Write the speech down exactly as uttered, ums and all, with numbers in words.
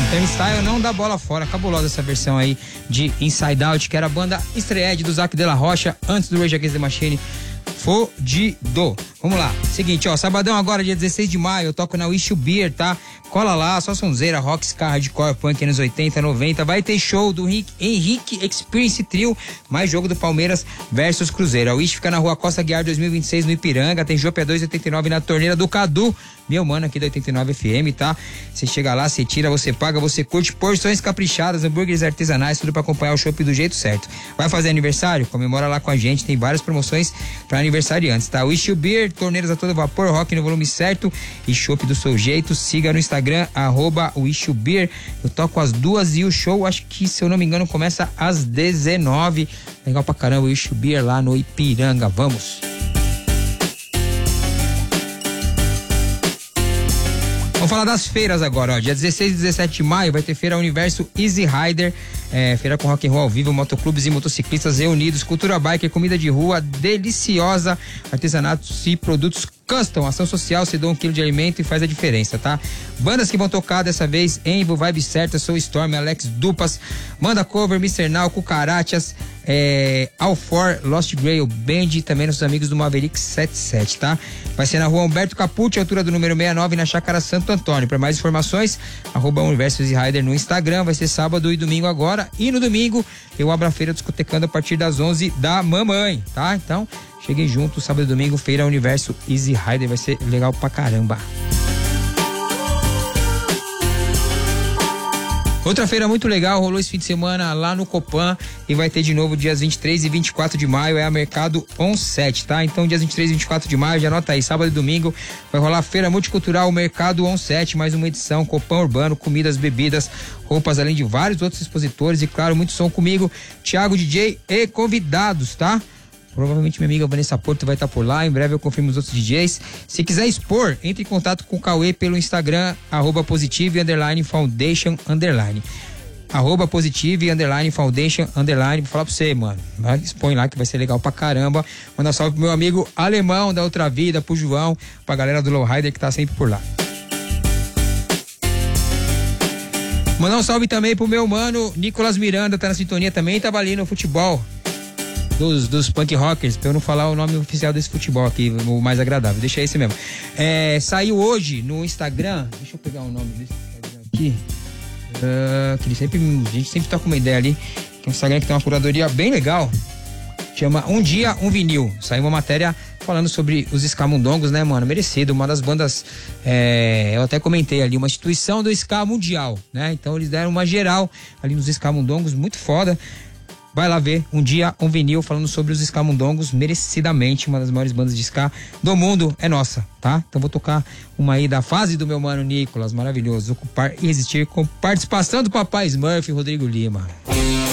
Gangnam Style não dá bola fora, cabulosa essa versão aí de Inside Out, que era a banda estreia do Zac de la Rocha, antes do Rage Against the Machine. Fodido. Vamos lá. Seguinte, ó, sabadão agora, dia dezesseis de maio, eu toco na Wish You Beer, tá? Cola lá, só sonzeira, rock, ska, hardcore, punk, anos oitenta, noventa. Vai ter show do Henrique, Henrique Experience Trio, mais jogo do Palmeiras versus Cruzeiro. A Wish fica na rua Costa Guiar dois mil e vinte e seis, no Ipiranga. Tem Jopé dois oitenta e nove na torneira do Cadu, meu mano aqui da oitenta e nove F M, tá? Você chega lá, você tira, você paga, você curte, porções caprichadas, hambúrgueres artesanais, tudo pra acompanhar o chopp do jeito certo. Vai fazer aniversário? Comemora lá com a gente, tem várias promoções pra aniversariantes, tá? Wish You Beer, torneiras a todo vapor, rock no volume certo e chopp do seu jeito. Siga no Instagram, arroba Wish You Beer. Eu toco às duas e o show, acho que, se eu não me engano, começa às dezenove. Legal pra caramba, Wish You Beer lá no Ipiranga. Vamos! Vamos falar das feiras agora, ó. Dia dezesseis e dezessete de maio vai ter feira Universo Easy Rider, é, feira com rock and roll ao vivo, motoclubes e motociclistas reunidos, cultura biker, comida de rua deliciosa, artesanatos e produtos custom, ação social, você doa um quilo de alimento e faz a diferença, tá? Bandas que vão tocar dessa vez: Envo, Vibe Certa, Soul Storm, Alex Dupas, Manda Cover, mister Now, Cucarachas, é, Alfor, Lost Grail Band, também nossos amigos do Maverick setenta e sete, tá? Vai ser na rua Humberto Capucci, altura do número sessenta e nove, na Chácara Santo Antônio. Para mais informações, arroba Universo Easy Rider no Instagram. Vai ser sábado e domingo agora, e no domingo eu abro a feira discotecando a partir das onze da mamãe, tá? Então, cheguem junto, sábado e domingo, feira Universo Easy Rider, vai ser legal pra caramba. Outra feira muito legal rolou esse fim de semana lá no Copan e vai ter de novo dias vinte e três e vinte e quatro de maio, é a Mercado On Set, tá? Então, dias vinte e três e vinte e quatro de maio, já anota aí, sábado e domingo, vai rolar a feira multicultural Mercado On Set, mais uma edição, Copan Urbano, comidas, bebidas, roupas, além de vários outros expositores e, claro, muito som comigo, Thiago D J e convidados, tá? Provavelmente minha amiga Vanessa Porto vai estar por lá. Em breve eu confirmo os outros D Js. Se quiser expor, entre em contato com o Cauê pelo Instagram, arroba positive, underline, foundation, underline. Arroba positive, underline, foundation, underline. Vou falar pra você, mano. Vai, expõe lá que vai ser legal pra caramba. Manda salve pro meu amigo Alemão da Outra Vida, pro João, pra galera do Lowrider que tá sempre por lá. Mandar um salve também pro meu mano Nicolas Miranda, tá na sintonia também, tava ali no futebol. Dos, dos punk rockers, pra eu não falar o nome oficial desse futebol aqui, o mais agradável, deixa esse mesmo. É, saiu hoje no Instagram, deixa eu pegar o nome desse Instagram aqui, uh, que ele sempre, a gente sempre tá com uma ideia ali, que é um Instagram que tem uma curadoria bem legal, chama Um Dia, Um Vinil. Saiu uma matéria falando sobre os Escamundongos, né, mano? Merecido, uma das bandas, é, eu até comentei ali, uma instituição do ska mundial, né? Então eles deram uma geral ali nos Escamundongos, muito foda. Vai lá ver, Um Dia, Um Vinil, falando sobre os Escamundongos, merecidamente, uma das maiores bandas de ska do mundo, é nossa, tá? Então vou tocar uma aí da fase do meu mano Nicolas, maravilhoso, Ocupar e Resistir, com participação do Papai Smurf e Rodrigo Lima.